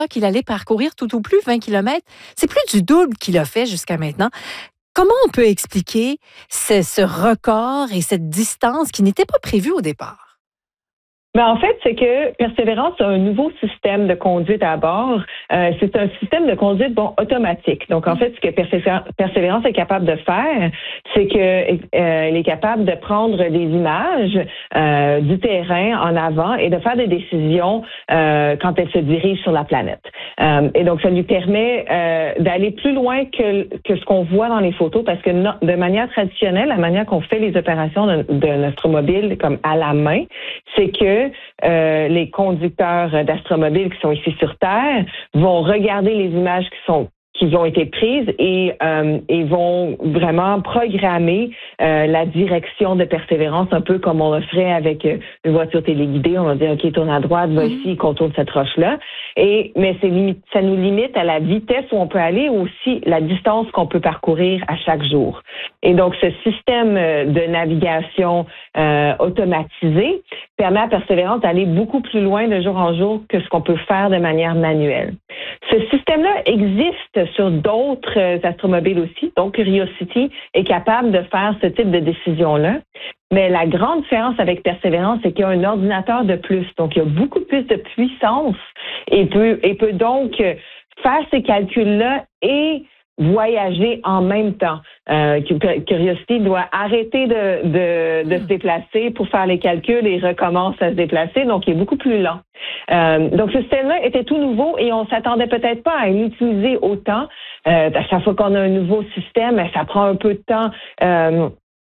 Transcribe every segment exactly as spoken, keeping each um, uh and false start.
qu'il allait parcourir tout au plus vingt kilomètres. C'est plus du double qu'il a fait jusqu'à maintenant. Comment on peut expliquer ce, ce record et cette distance qui n'était pas prévue au départ? Ben en fait, c'est que Persévérance a un nouveau système de conduite à bord. Euh, c'est un système de conduite bon automatique. Donc en fait, ce que Persévérance est capable de faire, c'est que euh, elle est capable de prendre des images euh, du terrain en avant et de faire des décisions euh, quand elle se dirige sur la planète. Euh, et donc ça lui permet euh, d'aller plus loin que que ce qu'on voit dans les photos, parce que no, de manière traditionnelle, la manière qu'on fait les opérations d'un astromobile comme à la main, c'est que Euh, les conducteurs d'astromobiles qui sont ici sur Terre vont regarder les images qui sont qui ont été prises et, euh, et vont vraiment programmer euh, la direction de Persévérance, un peu comme on le ferait avec une voiture téléguidée. On va dire, OK, tourne à droite, va ici, contourne cette roche-là. Et, mais c'est limite, ça nous limite à la vitesse où on peut aller, aussi la distance qu'on peut parcourir à chaque jour. Et donc, ce système de navigation euh, automatisé permet à Persévérance d'aller beaucoup plus loin de jour en jour que ce qu'on peut faire de manière manuelle. Ce système-là existe sur d'autres astromobiles aussi. Donc, Curiosity est capable de faire ce type de décision-là. Mais la grande différence avec Persévérance, c'est qu'il y a un ordinateur de plus. Donc, il y a beaucoup plus de puissance et peut, et peut donc faire ces calculs-là et voyager en même temps. Euh, Curiosity doit arrêter de, de, de se déplacer pour faire les calculs et recommence à se déplacer, donc il est beaucoup plus lent. Euh, donc ce système-là était tout nouveau et on s'attendait peut-être pas à l'utiliser autant. Euh, à chaque fois qu'on a un nouveau système, ça prend un peu de temps. Euh,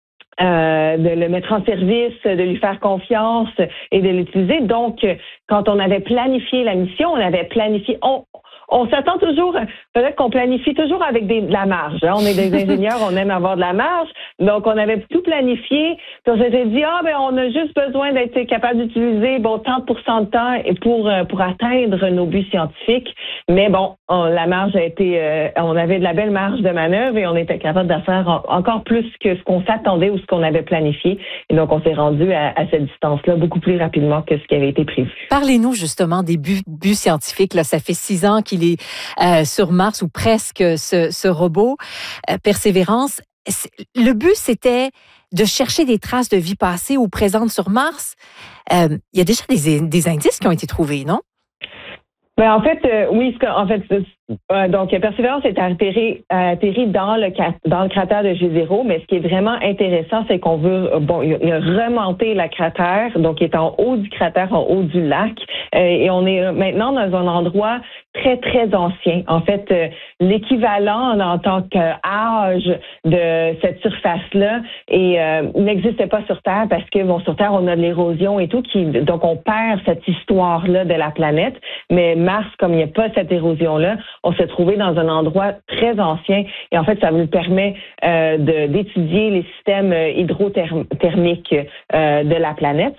Euh, de le mettre en service, de lui faire confiance et de l'utiliser. Donc, quand on avait planifié la mission, on avait planifié... On, on s'attend toujours, peut-être qu'on planifie toujours avec des, de la marge. Hein. On est des ingénieurs, on aime avoir de la marge. Donc, on avait tout planifié. Puis on s'était dit, ah, ben, on a juste besoin d'être capable d'utiliser, bon, trente pour cent de temps pour, pour atteindre nos buts scientifiques. Mais bon, on, la marge a été, euh, on avait de la belle marge de manœuvre et on était capable de faire en, encore plus que ce qu'on s'attendait ou ce qu'on avait planifié. Et donc, on s'est rendu à, à cette distance-là beaucoup plus rapidement que ce qui avait été prévu. Parlez-nous justement des buts, buts scientifiques. Là, ça fait six ans qu'il est euh, sur Mars, ou presque, ce, ce robot. Euh, Persévérance, le but, c'était de chercher des traces de vie passée ou présente sur Mars. Euh, il y a déjà des, des indices qui ont été trouvés, non? Ben, en fait, euh, oui, en fait, euh, donc Persévérance est atterri, atterri dans le dans le cratère de G zéro, mais ce qui est vraiment intéressant, c'est qu'on veut bon, il a remonté le cratère, donc il est en haut du cratère, en haut du lac, euh, et on est maintenant dans un endroit très très ancien. En fait, euh, l'équivalent en tant qu'âge de cette surface-là et euh, n'existait pas sur Terre parce que bon, sur Terre on a de l'érosion et tout, qui donc on perd cette histoire-là de la planète, mais Mars, comme il n'y a pas cette érosion-là, on s'est trouvé dans un endroit très ancien et en fait, ça nous permet euh, de, d'étudier les systèmes hydrothermiques euh, de la planète.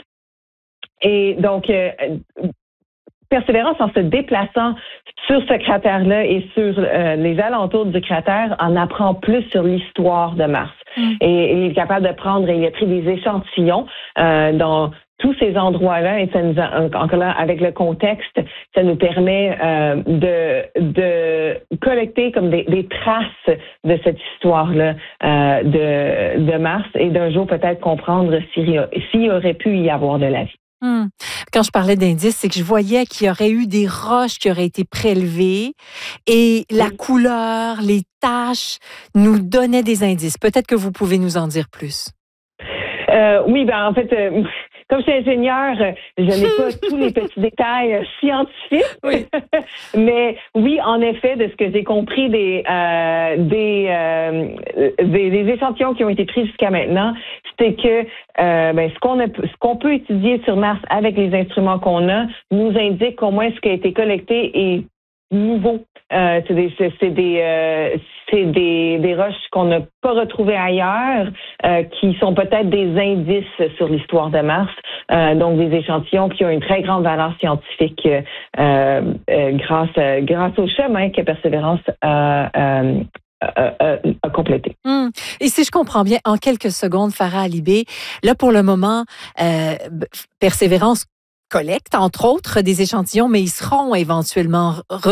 Et donc, euh, Persévérance, en se déplaçant sur ce cratère-là et sur euh, les alentours du cratère, en apprend plus sur l'histoire de Mars. Mm. Et, et il est capable de prendre, et il a pris des échantillons euh, dans tous ces endroits-là, et ça nous a, encore là, avec le contexte, ça nous permet euh, de, de collecter comme des, des traces de cette histoire-là euh, de, de Mars et d'un jour peut-être comprendre s'il, s'il aurait pu y avoir de la vie. Hum. Quand je parlais d'indices, c'est que je voyais qu'il y aurait eu des roches qui auraient été prélevées et la oui. couleur, les taches nous donnaient des indices. Peut-être que vous pouvez nous en dire plus. Euh, oui, ben en fait, euh, comme je suis ingénieure, je n'ai pas tous les petits détails scientifiques. Oui. Mais oui, en effet, de ce que j'ai compris des euh, des, euh, des des échantillons qui ont été pris jusqu'à maintenant, c'était que euh, ben, ce qu'on a, ce qu'on peut étudier sur Mars avec les instruments qu'on a nous indique au moins ce qui a été collecté est nouveau. Euh, c'est des c'est, c'est des euh, c'est des, des roches qu'on n'a pas retrouvées ailleurs, euh, qui sont peut-être des indices sur l'histoire de Mars. Euh, donc des échantillons qui ont une très grande valeur scientifique euh, euh, grâce grâce au chemin que Persévérance a euh, A, a, a complété. Hum. Et si je comprends bien, en quelques secondes, Farah Alibé, là pour le moment, euh, Persévérance collectent, entre autres, des échantillons, mais ils seront éventuellement